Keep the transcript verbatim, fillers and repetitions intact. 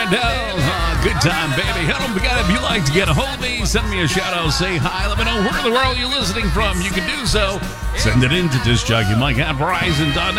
Randall. Uh, good time, baby. Hell, if you'd like to get a hold of me, send me a shout out, say hi, let me know where in the world you're listening from. You can do so. Send it in to disc jockey mike at verizon dot net.